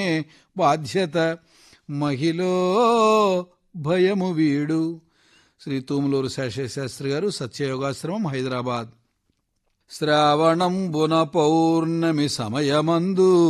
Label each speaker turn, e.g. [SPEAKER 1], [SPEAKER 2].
[SPEAKER 1] బాధ్యత మహిళో భయము వీడు. శ్రీ తూములూరు శేషశాస్త్రి గారు, సత్యయోగాశ్రమం, హైదరాబాద్. శ్రావణంబున పౌర్ణమి సమయమందు